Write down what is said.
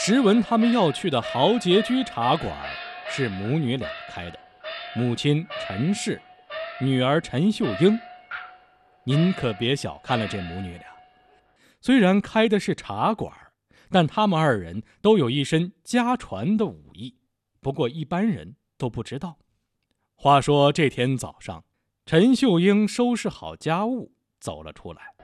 时闻他们要去的豪杰居茶馆是母女俩开的，母亲陈氏，女儿陈秀英。您可别小看了这母女俩，虽然开的是茶馆，但他们二人都有一身家传的武艺，不过一般人都不知道。话说这天早上，陈秀英收拾好家务走了出来，